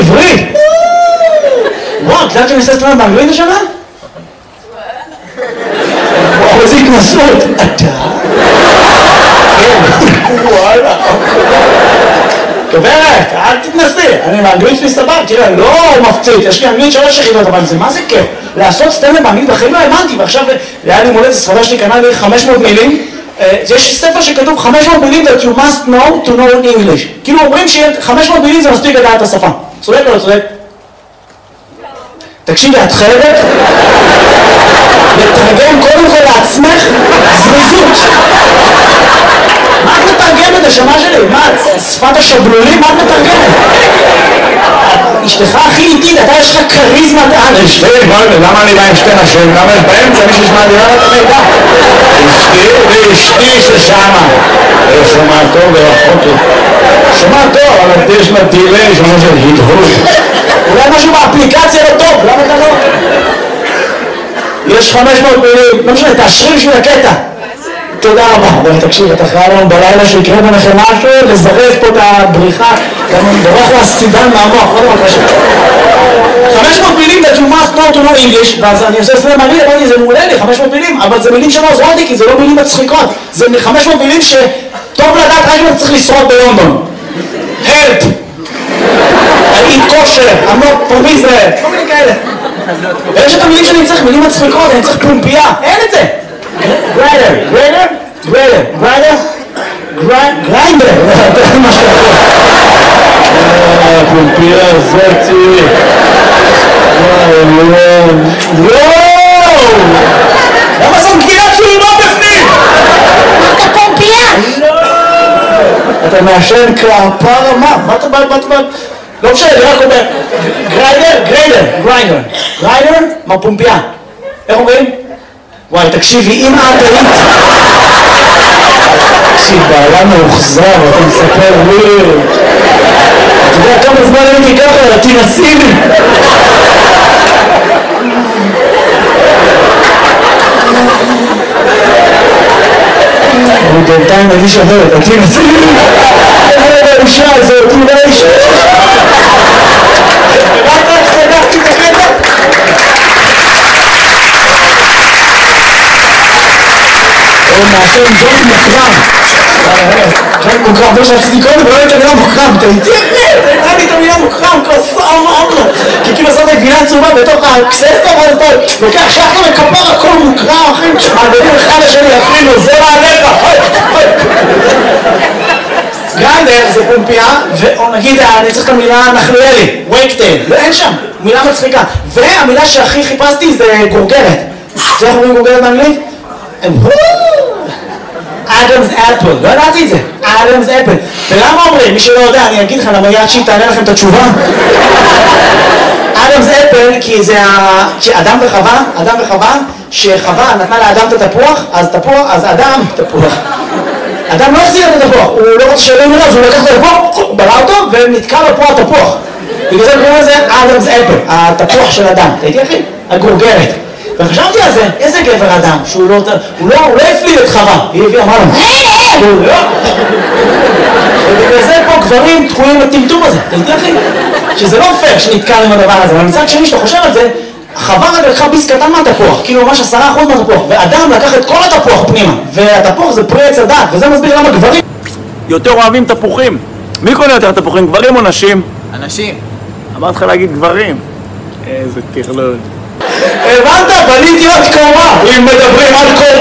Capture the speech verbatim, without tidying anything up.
עברית! וואו, את יודעת שאני עושה סטנדאפ באנגלית השנה? וואו, איזה התנסות! אתה? וואלה. גברת, אל תתנסי, אני באנגלית שלי סבבה, תראה, לא מפציץ, יש לי אנגלית שלוש יחידות, אבל זה מה זה כיף? לעשות סטנדאפ באנגלית בחיים לא האמנתי, ועכשיו היה לי מולדת, ספרה שלי קנה לי חמש מאות מילים, יש ספר שכתוב חמש מאות מילים that you must know to know English, כאילו אומרים ש-חמש מאות מילים זה מספיק לדעת את השפה, צודק או לא צודק? תקשיבי, את חייבת לתרגם קודם כל לעצמך זריזות. מה את מתרגמת, השמה שלי? מה, שפת השבלולים? מה את מתרגמת? אשתך הכי איטית, אתה יש לך קריזמת על. אשתי, למה אני בא עם שתי נשים? למה יש באמצע מישהו שמע לי על המידע? אשתי ואשתי ששמה. שומע טוב ורחוק טוב. שומע טוב, אבל יש לה דילי, שומע של הדהוד. אולי משהו באפליקציה לא טוב, למה אתה לא? יש חמש מאות מילים, לא משנה, תאשרי בשביל הקטע. תודה רבה. תקשיב, אתה חייב לנו בלילה שיקרה ביניכם משהו, לזרז פה את הבריחה, גם אני בורח לסידן מהמוח, לא דבר קשה. חמש מאות מילים that you must know to know English, ואז אני עושה סלם מעניין, אמרתי, זה מעולה לי, חמש מאות מילים, אבל זה מילים שלא עוזרות לי, כי זה לא מילים מצחיקות. זה חמש מאות מילים שטוב לדעת רק אם אתה צריך לשרוד בלונדון. Help! I eat kosher, I'm not from Israel, כל מיני כאלה. ויש את המילים שאני צריך, מילים מצחיקות, אני צריך פומפייה, אין את זה. גריידר, גריידר, גריידר, גריידר, גריינדר, זה מה שאתה יכול. פומפייה זאתי. וואו! למה זאת גבינת שולמה בפנים? אתה פומפייה? לא! אתה מעשן כפרה, מה? מה אתה בא? מה אתה בא? לא משנה, אני רק אומר, גריידר, גריידר, גריינדר, גריידר, מה פומפייה? איך אומרים? וואי, תקשיבי, אם את היית... תקשיב, בעלה מאוחזר, אתה מספר וויר. אתה יודע כמה זמן הייתי ככה, תנסי לי. אני בינתיים מגיש אחרת, תנסי לי. איזה האישה הזאת, אולי האישה. רק רק סגרתי את הקטע. הוא מעשן ג'ון מוקרם. ג'ון מוקרם, זה שעשיתי קודם, ולא הייתה מילה מוקרם. אתה איתי אחרי, אתה הייתה לי את המילה מוקרם, כוסה אמרנו. כי כאילו עשת גבינה צהובה בתוך הקססטה, ואז אתה לוקח שחר וכפר הכל מוקרם, אחים, מעבירים אחד לשני, אפילו, זה מעליך. גריידר זה פומפייה, ונגיד, אני צריך את המילה נחליאלי, וייקטייל, ואין שם, מילה מצחיקה. והמילה שהכי חיפשתי זה גורגרת. זה איך אומרים גורגרת באנגלית? אדמס אפל, לא ידעתי את זה, אדמס אפל. ולמה אומרים? מי שלא יודע, אני אגיד לך, למה יד שהיא תענה לכם את התשובה. אדמס אפל, כי זה אדם וחווה, אדם וחווה, שחווה נתנה לאדם את התפוח, אז תפוח, אז אדם, תפוח. אדם לא החזיר את התפוח, הוא לא רוצה שלא נראה, אז הוא לקח את התפוח, בלע אותו, ונתקע לו פה התפוח. בגלל זה קוראים לזה אדמס אפל, התפוח של אדם. תהייתי אחי? הגורגרת. וחשבתי על זה, איזה גבר אדם, שהוא לא, הוא לא, הוא לא הפליל את חווה, היא הביאה, אמרה לו, הוא לא, ובגלל זה פה גברים תקועים בטמטום הזה, תהייתי אחי? שזה לא פייר שנתקע עם הדבר הזה, אבל מצד שני שאתה חושב על זה, חווה רק לקחה ביס קטן מהתפוח, כאילו ממש עשרה אחוז מהתפוח, ואדם לקח את כל התפוח פנימה, והתפוח זה פרי עץ הדת, וזה מסביר למה גברים יותר אוהבים תפוחים. מי קונה יותר תפוחים, גברים או נשים? אנשים. אמרת לך להגיד גברים. איזה טרלול. הבנת? בניתי עוד קומה, אם מדברים על קומה.